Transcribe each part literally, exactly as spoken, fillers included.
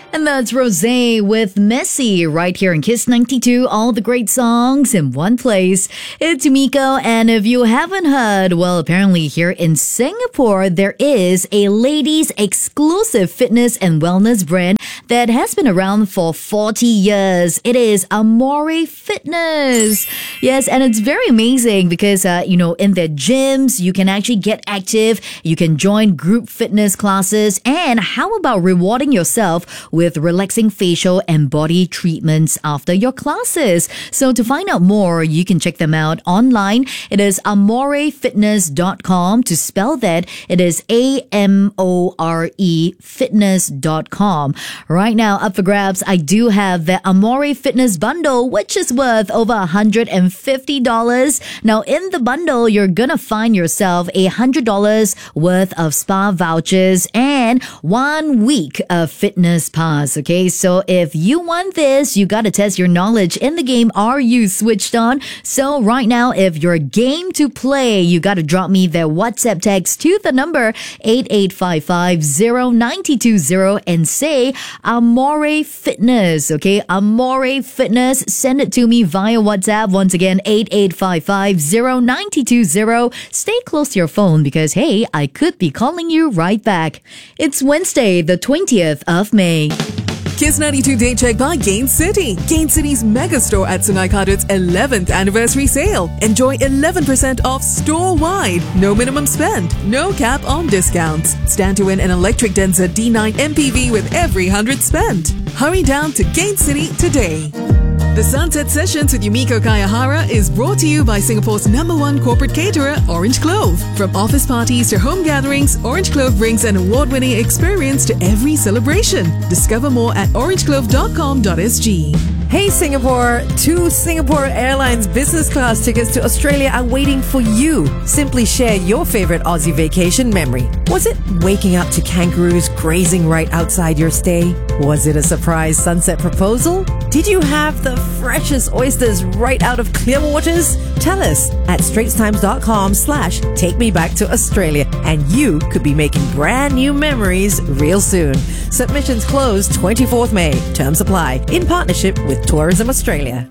And that's Rosé with Messi right here in Kiss ninety-two. All the great songs in one place. It's Miko, and if you haven't heard, well, apparently here in Singapore, there is a ladies' exclusive fitness and wellness brand that has been around for forty years. It is Amore Fitness. Yes, and it's very amazing because, uh, you know, in their gyms, you can actually get active. You can join group fitness classes. And how about rewarding yourself with with relaxing facial and body treatments after your classes? So to find out more, you can check them out online. It is amore fitness dot com. To spell that, it is A M O R E fitness dot com. Right now, up for grabs, I do have the Amore Fitness Bundle, which is worth over one hundred fifty dollars. Now, in the bundle, you're gonna find yourself a one hundred dollars worth of spa vouchers and one week of fitness pass. Okay, so if you want this, you gotta test your knowledge in the game. Are you switched on? So right now, if you're game to play, you gotta drop me their WhatsApp text to the number eight eight five five zero nine two zero and say Amore Fitness. Okay, Amore Fitness. Send it to me via WhatsApp. Once again, eight eight five five zero nine two zero. Stay close to your phone because hey, I could be calling you right back. It's Wednesday, the twentieth of May. Kiss ninety-two Day Check by Gain City. Gain City's mega store at Sungai Kadut's eleventh anniversary sale. Enjoy eleven percent off store-wide. No minimum spend. No cap on discounts. Stand to win an electric Denza D nine M P V with every one hundred spent. Hurry down to Gain City today. The Sunset Sessions with Yumiko Kayahara is brought to you by Singapore's number one corporate caterer, Orange Clove. From office parties to home gatherings, Orange Clove brings an award-winning experience to every celebration. Discover more at orange clove dot com dot s g. Hey Singapore, two Singapore Airlines business class tickets to Australia are waiting for you. Simply share your favorite Aussie vacation memory. Was it waking up to kangaroos grazing right outside your stay? Was it a surprise sunset proposal? Did you have the freshest oysters right out of clear waters? Tell us at straitstimes.com slash take me back to Australia, and you could be making brand new memories real soon. Submissions close twenty-fourth May. Terms apply. In partnership with Tourism Australia.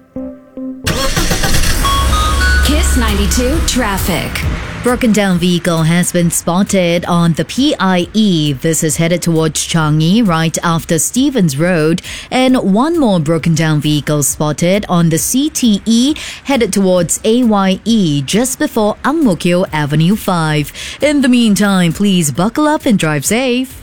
Kiss ninety-two Traffic. Broken down vehicle has been spotted on the P I E. This is headed towards Changi right after Stevens Road. And one more broken down vehicle spotted on the C T E headed towards A Y E just before Ang Mo Kio Avenue five. In the meantime, please buckle up and drive safe.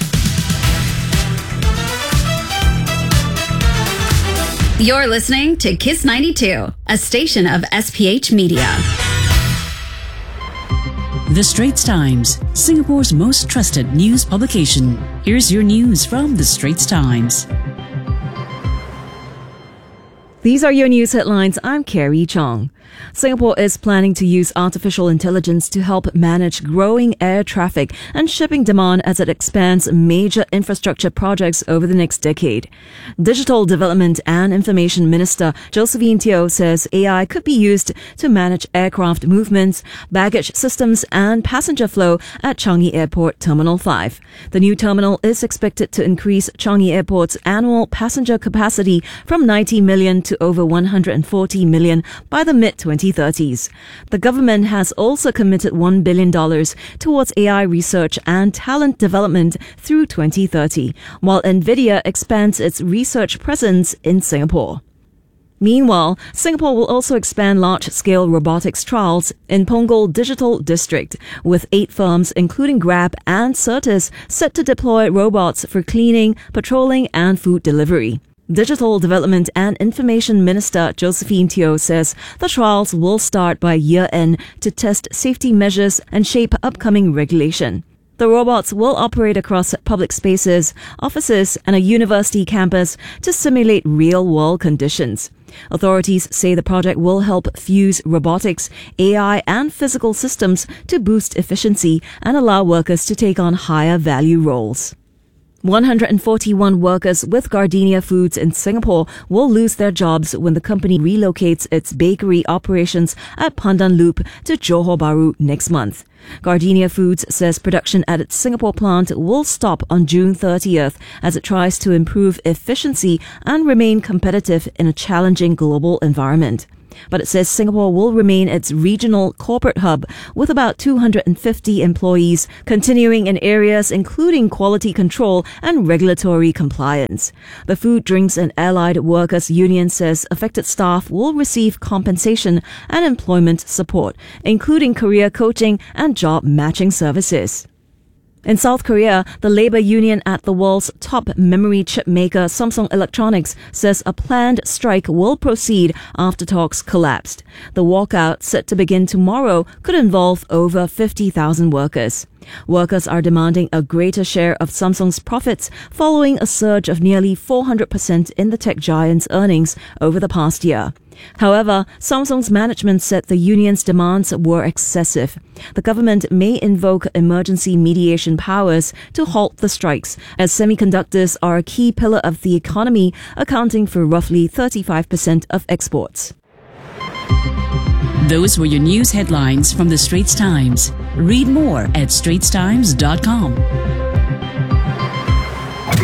You're listening to Kiss ninety-two, a station of S P H Media. The Straits Times, Singapore's most trusted news publication. Here's your news from The Straits Times. These are your news headlines. I'm Carrie Chong. Singapore is planning to use artificial intelligence to help manage growing air traffic and shipping demand as it expands major infrastructure projects over the next decade. Digital Development and Information Minister Josephine Teo says A I could be used to manage aircraft movements, baggage systems and passenger flow at Changi Airport Terminal five. The new terminal is expected to increase Changi Airport's annual passenger capacity from ninety million to over one hundred forty million by the mid twenty thirties. The government has also committed one billion dollars towards A I research and talent development through twenty thirty, while NVIDIA expands its research presence in Singapore. Meanwhile, Singapore will also expand large-scale robotics trials in Punggol Digital District, with eight firms including Grab and Certis set to deploy robots for cleaning, patrolling and food delivery. Digital Development and Information Minister Josephine Teo says the trials will start by year-end to test safety measures and shape upcoming regulation. The robots will operate across public spaces, offices, and a university campus to simulate real-world conditions. Authorities say the project will help fuse robotics, A I, and physical systems to boost efficiency and allow workers to take on higher value roles. one hundred forty-one workers with Gardenia Foods in Singapore will lose their jobs when the company relocates its bakery operations at Pandan Loop to Johor Bahru next month. Gardenia Foods says production at its Singapore plant will stop on June thirtieth as it tries to improve efficiency and remain competitive in a challenging global environment. But it says Singapore will remain its regional corporate hub with about two hundred fifty employees, continuing in areas including quality control and regulatory compliance. The Food, Drinks and Allied Workers Union says affected staff will receive compensation and employment support, including career coaching and job matching services. In South Korea, the labor union at the world's top memory chip maker Samsung Electronics says a planned strike will proceed after talks collapsed. The walkout, set to begin tomorrow, could involve over fifty thousand workers. Workers are demanding a greater share of Samsung's profits following a surge of nearly four hundred percent in the tech giant's earnings over the past year. However, Samsung's management said the union's demands were excessive. The government may invoke emergency mediation powers to halt the strikes, as semiconductors are a key pillar of the economy, accounting for roughly thirty-five percent of exports. Those were your news headlines from the Straits Times. Read more at straits times dot com.